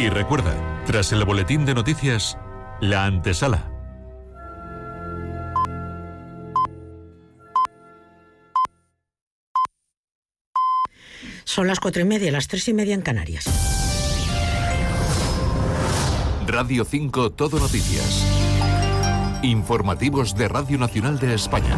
Y recuerda, tras el boletín de noticias, la antesala. Son las 4:30, las 3:30 en Canarias. Radio 5 Todo Noticias. Informativos de Radio Nacional de España.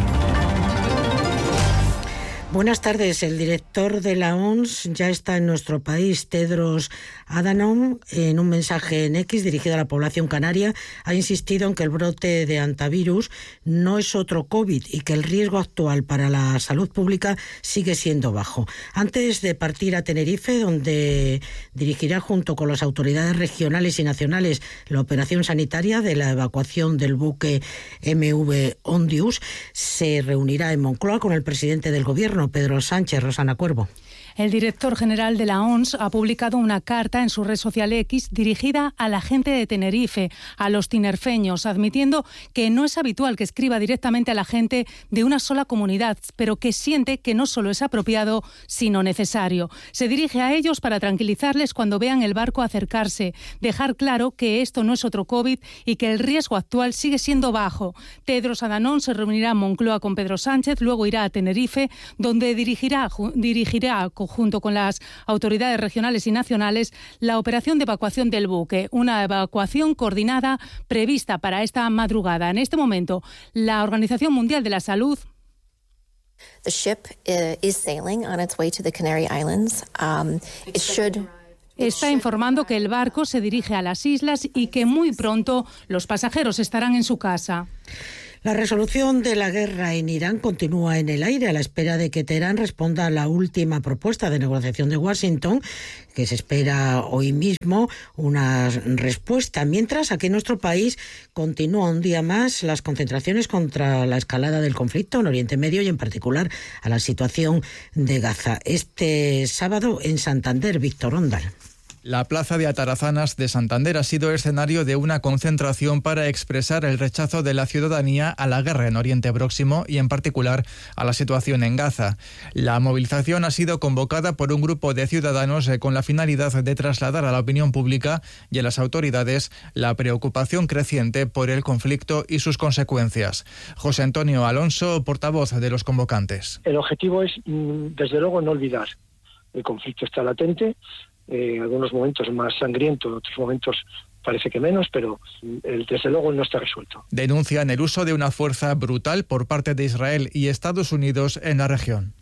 Buenas tardes. El director de la OMS ya está en nuestro país. Tedros Adhanom, en un mensaje en X dirigido a la población canaria, ha insistido en que el brote de hantavirus no es otro COVID y que el riesgo actual para la salud pública sigue siendo bajo. Antes de partir a Tenerife, donde dirigirá junto con las autoridades regionales y nacionales la operación sanitaria de la evacuación del buque MV Ondius, se reunirá en Moncloa con el presidente del Gobierno, Pedro Sánchez. Rosana Cuervo. El director general de la OMS ha publicado una carta en su red social X dirigida a la gente de Tenerife, a los tinerfeños, admitiendo que no es habitual que escriba directamente a la gente de una sola comunidad, pero que siente que no solo es apropiado, sino necesario. Se dirige a ellos para tranquilizarles cuando vean el barco acercarse, dejar claro que esto no es otro COVID y que el riesgo actual sigue siendo bajo. Tedros Adhanom se reunirá en Moncloa con Pedro Sánchez, luego irá a Tenerife, donde dirigirá junto con las autoridades regionales y nacionales la operación de evacuación del buque, una evacuación coordinada prevista para esta madrugada. En este momento, la Organización Mundial de la Salud The ship is sailing on its way to the Canary Islands. Está informando que el barco se dirige a las islas y que muy pronto los pasajeros estarán en su casa. La resolución de la guerra en Irán continúa en el aire a la espera de que Teherán responda a la última propuesta de negociación de Washington, que se espera hoy mismo una respuesta. Mientras, aquí en nuestro país continúa un día más las concentraciones contra la escalada del conflicto en Oriente Medio y en particular a la situación de Gaza. Este sábado en Santander, Víctor Ondal. La plaza de Atarazanas de Santander ha sido escenario de una concentración para expresar el rechazo de la ciudadanía a la guerra en Oriente Próximo y en particular a la situación en Gaza. La movilización ha sido convocada por un grupo de ciudadanos con la finalidad de trasladar a la opinión pública y a las autoridades la preocupación creciente por el conflicto y sus consecuencias. José Antonio Alonso, portavoz de los convocantes. El objetivo es, desde luego, no olvidar. El conflicto está latente. Algunos momentos más sangriento, otros momentos parece que menos, pero desde luego no está resuelto. Denuncian el uso de una fuerza brutal por parte de Israel y Estados Unidos en la región.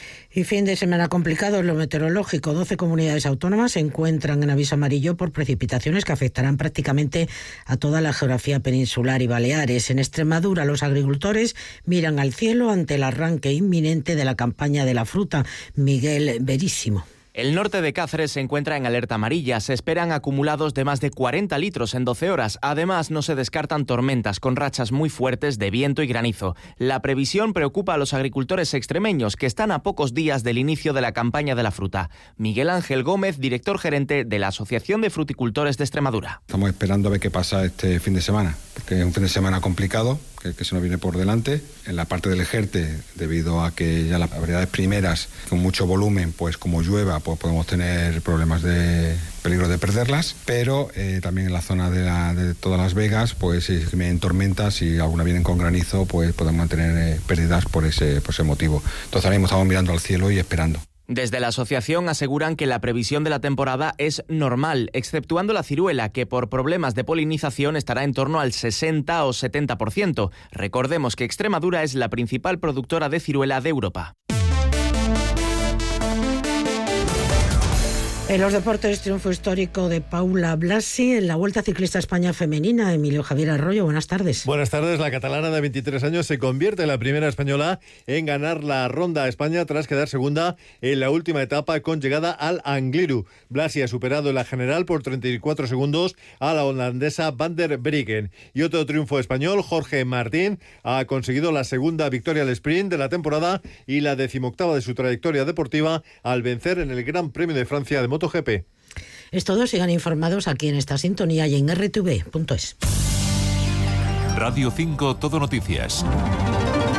Y fin de semana complicado en lo meteorológico. 12 comunidades autónomas se encuentran en aviso amarillo por precipitaciones que afectarán prácticamente a toda la geografía peninsular y Baleares. En Extremadura, los agricultores miran al cielo ante el arranque inminente de la campaña de la fruta. Miguel Verísimo. El norte de Cáceres se encuentra en alerta amarilla. Se esperan acumulados de más de 40 litros en 12 horas. Además, no se descartan tormentas con rachas muy fuertes de viento y granizo. La previsión preocupa a los agricultores extremeños, que están a pocos días del inicio de la campaña de la fruta. Miguel Ángel Gómez, director gerente de la Asociación de Fruticultores de Extremadura. Estamos esperando a ver qué pasa este fin de semana, porque es un fin de semana complicado, que se nos viene por delante. En la parte del Ejerte, debido a que ya las variedades primeras con mucho volumen, pues como llueva, pues podemos tener problemas de peligro de perderlas, pero también en la zona de todas las Vegas, pues si vienen tormentas y alguna vienen con granizo, pues podemos tener pérdidas por ese motivo. Entonces ahora mismo estamos mirando al cielo y esperando. Desde la asociación aseguran que la previsión de la temporada es normal, exceptuando la ciruela, que por problemas de polinización estará en torno al 60 o 70%. Recordemos que Extremadura es la principal productora de ciruela de Europa. En los deportes, triunfo histórico de Paula Blasi en la Vuelta Ciclista España Femenina. Emilio Javier Arroyo, buenas tardes. Buenas tardes. La catalana de 23 años se convierte en la primera española en ganar la Ronda a España tras quedar segunda en la última etapa con llegada al Angliru. Blasi ha superado en la general por 34 segundos a la holandesa Van der Breggen. Y otro triunfo español, Jorge Martín, ha conseguido la segunda victoria al sprint de la temporada y la 18ª de su trayectoria deportiva al vencer en el Gran Premio de Francia de MotoGP. Es todo, sigan informados aquí en esta sintonía y en rtv.es. Radio 5 Todo Noticias.